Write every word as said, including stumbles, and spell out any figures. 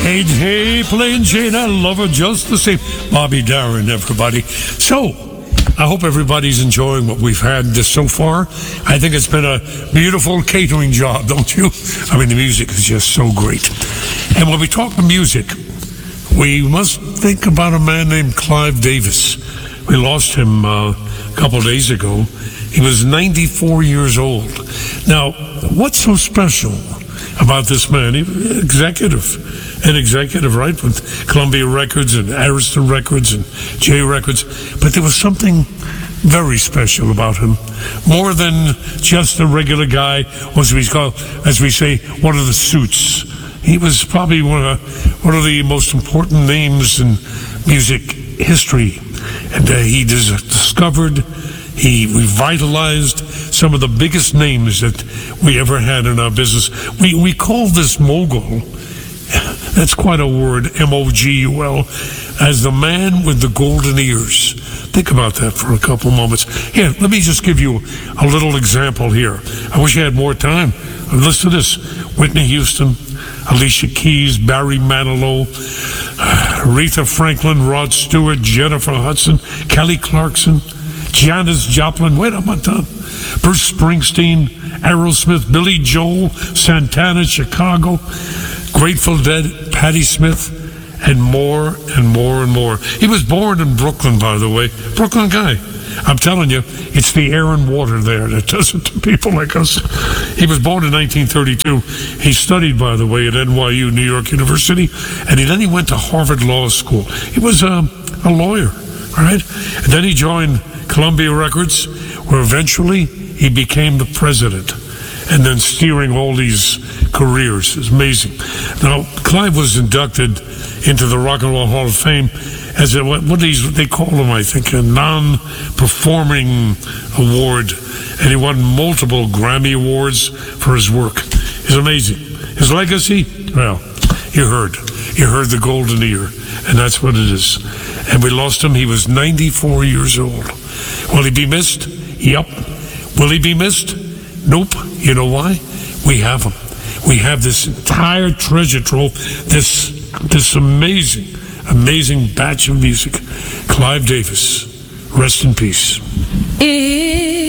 Hey, hey, Plain Jane, I love her just the same. Bobby Darin, everybody. So, I hope everybody's enjoying what we've had this so far. I think it's been a beautiful catering job, don't you? I mean, the music is just so great. And when we talk music, we must think about a man named Clive Davis. We lost him uh, a couple days ago. He was ninety-four years old. Now, what's so special about this man? He was executive, an executive, right, with Columbia Records and Arista Records and J Records. But there was something very special about him, more than just a regular guy, or as we call, as we say, one of the suits. He was probably one of one of the most important names in music history, and uh, he dis- discovered. He revitalized some of the biggest names that we ever had in our business. We we call this mogul, that's quite a word, M O G U L, as the man with the golden ears. Think about that for a couple moments. Here, let me just give you a little example here. I wish I had more time. Listen to this. Whitney Houston, Alicia Keys, Barry Manilow, Aretha Franklin, Rod Stewart, Jennifer Hudson, Kelly Clarkson, Janis Joplin, wait a minute, Bruce Springsteen, Aerosmith, Billy Joel, Santana, Chicago, Grateful Dead, Patti Smith, and more and more and more. He was born in Brooklyn, by the way. Brooklyn guy. I'm telling you, it's the air and water there that does it to people like us. He was born in nineteen thirty-two. He studied, by the way, at N Y U, New York University, and he, then he went to Harvard Law School. He was um, a lawyer, all right? And then he joined Columbia Records, where eventually he became the president, and then steering all these careers. It's amazing. Now, Clive was inducted into the Rock and Roll Hall of Fame as a, what, what these, they call him, I think, a non-performing award, and he won multiple Grammy Awards for his work. It's amazing. His legacy, well, you heard. You heard the golden ear, and that's what it is. And we lost him. He was ninety-four years old. Will he be missed? Yep. Will he be missed? Nope. You know why? We have him. We have this entire treasure trove, this this amazing, amazing batch of music. Clive Davis. Rest in peace. It